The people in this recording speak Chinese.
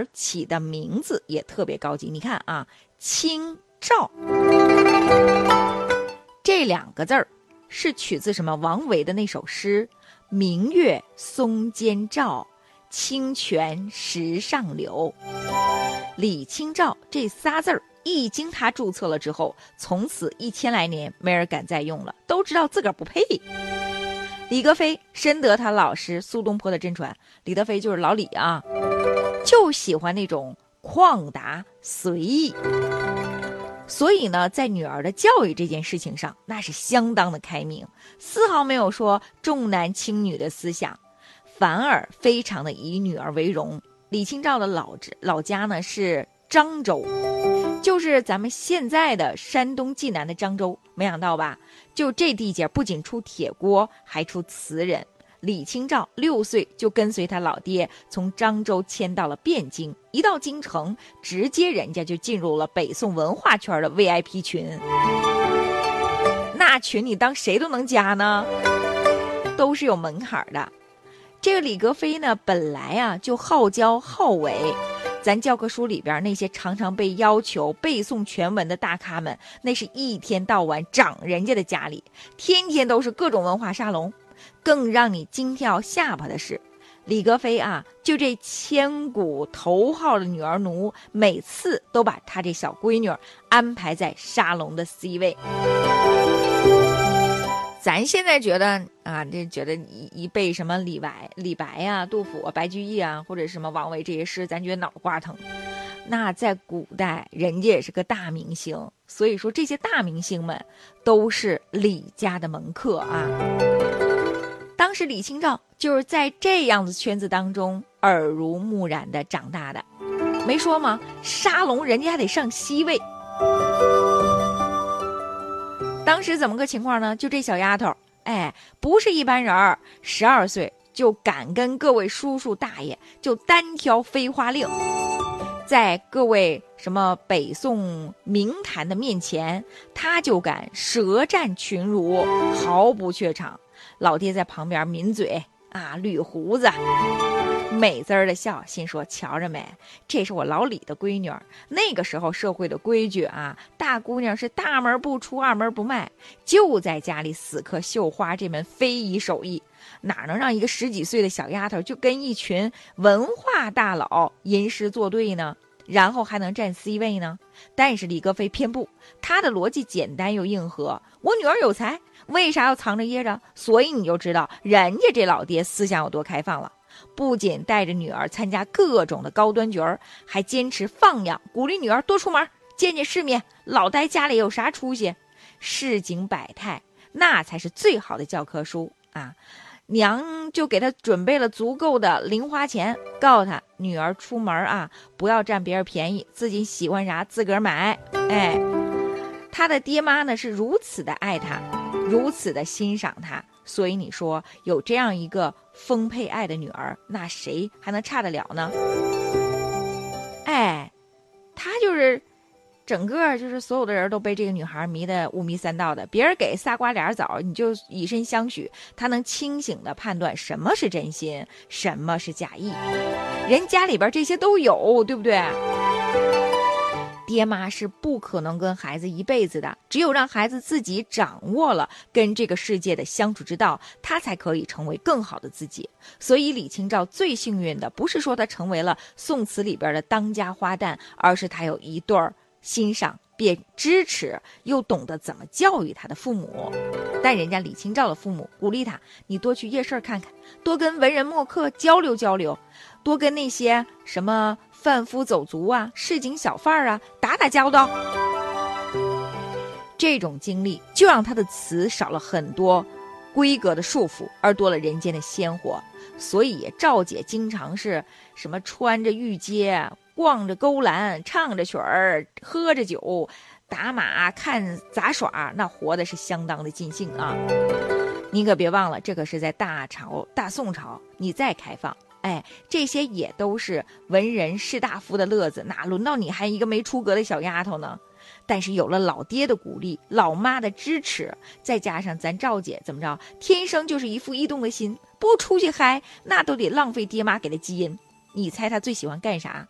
儿起的名字也特别高级。你看啊，清照这2个字儿是取自什么？王维的那首诗：明月松间照，清泉石上流。李清照这仨字儿一经他注册了之后，从此1000来年没人敢再用了，都知道自个儿不配。李格非深得他老师苏东坡的真传，李德非就是老李啊，就喜欢那种旷达随意，所以呢，在女儿的教育这件事情上，那是相当的开明，丝毫没有说重男轻女的思想，反而非常的以女儿为荣。李清照的老家呢是漳州，就是咱们现在的山东济南的漳州。没想到吧，就这地界不仅出铁锅，还出词人。李清照6岁就跟随他老爹从漳州迁到了汴京，一到京城，直接人家就进入了北宋文化圈的 VIP 群。那群你当谁都能加呢，都是有门槛的。这个李格非呢，本来啊就好教好为，咱教科书里边那些常常被要求背诵全文的大咖们，那是一天到晚长人家的家里，天天都是各种文化沙龙。更让你惊跳下巴的是，李格非啊，就这千古头号的女儿奴，每次都把他这小闺女安排在沙龙的 C 位。咱现在觉得啊，这觉得一背什么李白啊、杜甫啊、白居易啊，或者什么王维这些诗，咱觉得脑瓜疼。那在古代，人家也是个大明星，所以说这些大明星们都是李家的门客啊。当时李清照就是在这样子圈子当中耳濡目染的长大的，没说吗？沙龙人家还得上C位。当时怎么个情况呢？就这小丫头，不是一般人，12岁就敢跟各位叔叔大爷就单挑飞花令，在各位什么北宋名坛的面前，他就敢舌战群儒，毫不怯场。老爹在旁边抿嘴啊，捋胡子，美滋儿的笑，心说瞧着没，这是我老李的闺女。那个时候社会的规矩啊，大姑娘是大门不出二门不迈，就在家里死磕绣花这门非遗手艺，哪能让一个10几岁的小丫头就跟一群文化大佬吟诗作对呢？然后还能占 C 位呢？但是李格非偏不，他的逻辑简单又硬核，我女儿有才，为啥要藏着掖着？所以你就知道人家这老爹思想有多开放了，不仅带着女儿参加各种的高端角儿，还坚持放养，鼓励女儿多出门见见世面，老待家里有啥出息？市井百态，那才是最好的教科书啊！娘就给他准备了足够的零花钱，告诉他女儿出门啊，不要占别人便宜，自己喜欢啥自个儿买。他的爹妈呢是如此的爱他，如此的欣赏他，所以你说有这样一个丰沛爱的女儿，那谁还能差得了呢？他就是整个就是所有的人都被这个女孩迷得五迷三道的，别人给仨瓜俩枣，你就以身相许，他能清醒的判断什么是真心，什么是假意。人家里边这些都有，对不对？爹妈是不可能跟孩子一辈子的，只有让孩子自己掌握了跟这个世界的相处之道，他才可以成为更好的自己。所以李清照最幸运的不是说他成为了宋词里边的当家花旦，而是他有一对欣赏便支持又懂得怎么教育他的父母。但人家李清照的父母鼓励他，你多去夜市看看，多跟文人墨客交流交流，多跟那些什么贩夫走卒啊、市井小贩啊打打交道。这种经历就让他的词少了很多规格的束缚，而多了人间的鲜活。所以赵姐经常是什么穿着玉阶，逛着勾栏，唱着曲儿，喝着酒，打马看杂耍，那活的是相当的尽兴啊！你可别忘了，这可是在大宋朝，你再开放，这些也都是文人士大夫的乐子，哪轮到你还一个没出阁的小丫头呢？但是有了老爹的鼓励，老妈的支持，再加上咱赵姐怎么着，天生就是一副异动的心，不出去嗨，那都得浪费爹妈给的基因。你猜她最喜欢干啥？